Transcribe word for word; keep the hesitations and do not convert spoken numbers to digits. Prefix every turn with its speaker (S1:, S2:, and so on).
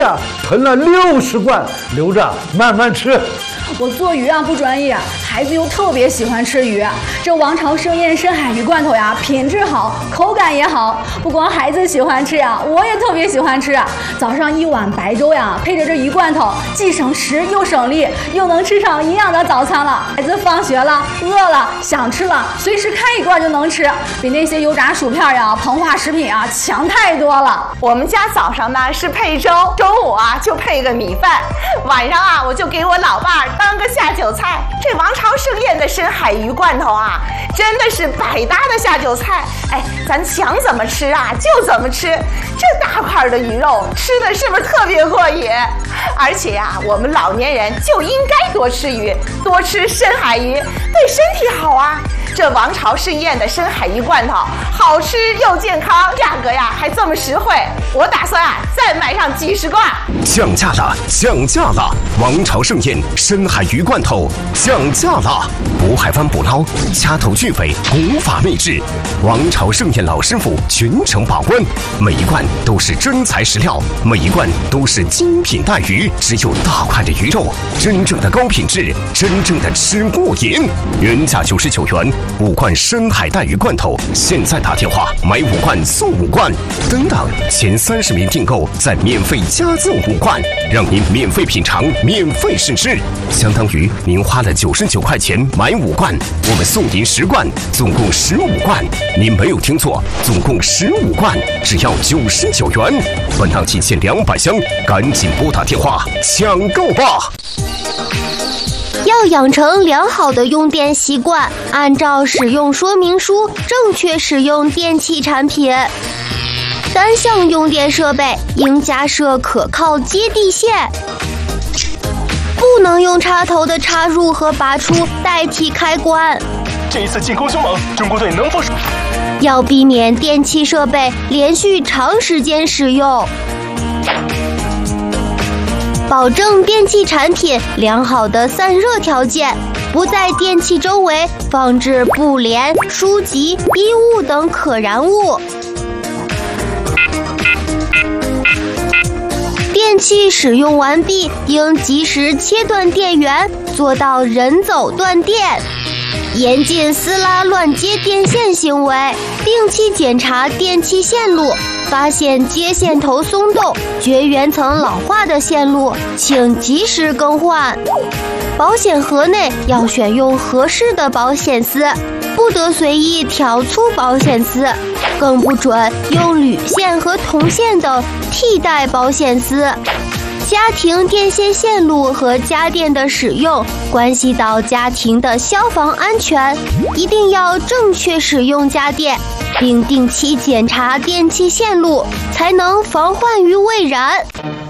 S1: 呀，囤了六十罐，留着慢慢吃。
S2: 我做鱼啊不专业，孩子又特别喜欢吃鱼。这王朝盛宴深海鱼罐头呀，品质好，口感也好。不光孩子喜欢吃呀，我也特别喜欢吃。早上一碗白粥呀，配着这鱼罐头，既省时又省力，又能吃上营养的早餐了。孩子放学了，饿了，想吃了，随时开一罐就能吃，比那些油炸薯片呀、膨化食品啊强太多了。
S3: 我们家早上呢是配粥，中午啊就配个米饭，晚上啊我就给我老伴儿当个下酒菜。这王朝盛宴的深海鱼罐头啊，真的是百搭的下酒菜。哎，咱想怎么吃啊就怎么吃，这大块的鱼肉吃的是不是特别过瘾？而且呀、啊，我们老年人就应该多吃鱼，多吃深海鱼，对身体好啊。这王朝盛宴的深海鱼罐头好吃又健康，价格呀还这么实惠，我打算啊再买上几十罐。
S4: 降价了，降价了！王朝盛宴深海鱼罐头降价了，渤海湾捕捞，掐头去尾，古法秘制。王朝盛宴老师傅全程把关，每一罐都是真材实料，每一罐都是精品带鱼，只有大块的鱼肉，真正的高品质，真正的吃过瘾。原价九十九元。五罐深海带鱼罐头，现在打电话买五罐送五罐，等等，前三十名订购再免费加赠五罐，让您免费品尝，免费试吃，相当于您花了九十九块钱买五罐，我们送您十罐，总共十五罐。您没有听错，总共十五罐，只要九十九元。本档仅限两百箱，赶紧拨打电话抢购吧！
S5: 要养成良好的用电习惯，按照使用说明书正确使用电器产品。单项用电设备应加设可靠接地线，不能用插头的插入和拔出代替开关。
S6: 这一次进攻凶猛，中国队能否？
S5: 要避免电器设备连续长时间使用。保证电器产品良好的散热条件，不在电器周围放置布帘、书籍、衣物等可燃物。电器使用完毕，应及时切断电源，做到人走断电。严禁撕拉乱接电线行为，定期检查电器线路，发现接线头松动、绝缘层老化的线路，请及时更换。保险盒内要选用合适的保险丝，不得随意挑粗保险丝，更不准用铝线和铜线等替代保险丝。家庭电线线路和家电的使用关系到家庭的消防安全，一定要正确使用家电，并定期检查电器线路，才能防患于未然。